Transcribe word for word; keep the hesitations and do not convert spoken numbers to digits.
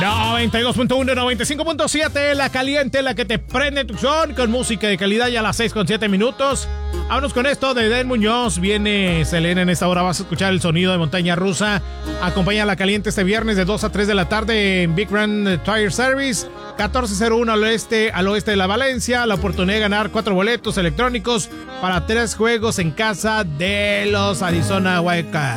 noventa y dos punto uno, noventa y cinco punto siete, la caliente, la que te prende tu son, con música de calidad ya a las seis con siete minutos. Vámonos con esto de Den Muñoz. Viene Selena en esta hora. Vas a escuchar el sonido de montaña rusa. Acompaña a la caliente este viernes de dos a tres de la tarde en Big Run Tire Service. catorce cero uno al oeste, al oeste de la Valencia. La oportunidad de ganar cuatro boletos electrónicos para tres juegos en casa de los Arizona Wildcats.